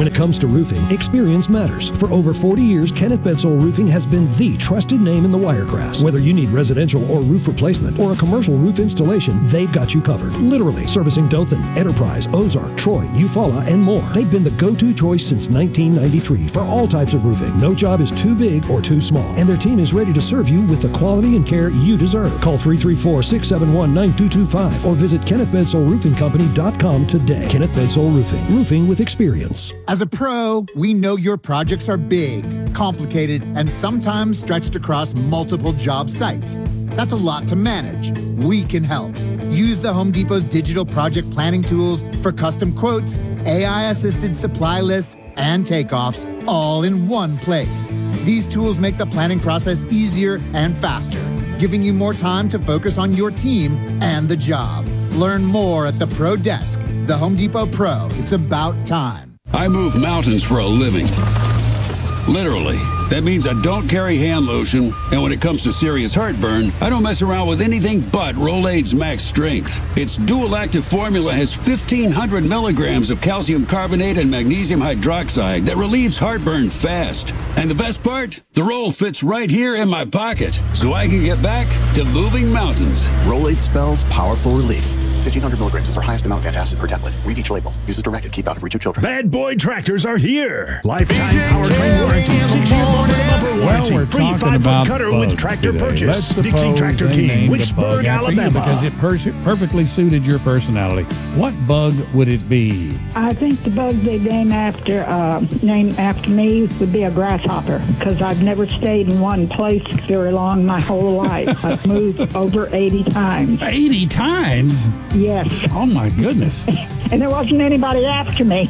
When it comes to roofing, experience matters. For over 40 years, Kenneth Bedsole Roofing has been the trusted name in the Wiregrass. Whether you need residential or roof replacement or a commercial roof installation, they've got you covered. Literally, servicing Dothan, Enterprise, Ozark, Troy, Eufaula, and more. They've been the go-to choice since 1993 for all types of roofing. No job is too big or too small, and their team is ready to serve you with the quality and care you deserve. Call 334-671-9225 or visit KennethBedsoleRoofingCompany.com today. Kenneth Bedsole Roofing. Roofing with experience. As a pro, we know your projects are big, complicated, and sometimes stretched across multiple job sites. That's a lot to manage. We can help. Use the Home Depot's digital project planning tools for custom quotes, AI-assisted supply lists, and takeoffs all in one place. These tools make the planning process easier and faster, giving you more time to focus on your team and the job. Learn more at the Pro Desk. The Home Depot Pro. It's about time. I move mountains for a living. Literally. That means I don't carry hand lotion, and when it comes to serious heartburn, I don't mess around with anything but Rolaids Max Strength. Its dual-active formula has 1,500 milligrams of calcium carbonate and magnesium hydroxide that relieves heartburn fast. And the best part? The roll fits right here in my pocket, so I can get back to moving mountains. Rolaids spells powerful relief. 1,500 milligrams is our highest amount of antacid per tablet. Read each label. Use as directed. Keep out of reach of children. Bad Boy Tractors are here. Lifetime powertrain warranty. 6-year bumper warranty. Well, we're free talking 5-foot about cutter bugs with tractor today. purchase. Let's Dixie suppose Tractor they King, named the Wicksburg, bug after you Alabama. because it perfectly suited your personality. What bug would it be? I think the bug they named after me would be a grasshopper, because I've never stayed in one place very long my whole life. I've moved over 80 times. 80 times? Yes. Oh, my goodness. And there wasn't anybody after me.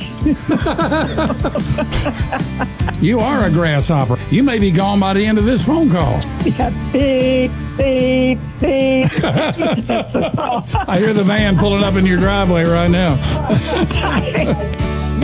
You are a grasshopper. You may be gone by the end of this phone call. Yeah, beep, beep, beep. That's the call. I hear the van pulling up in your driveway right now.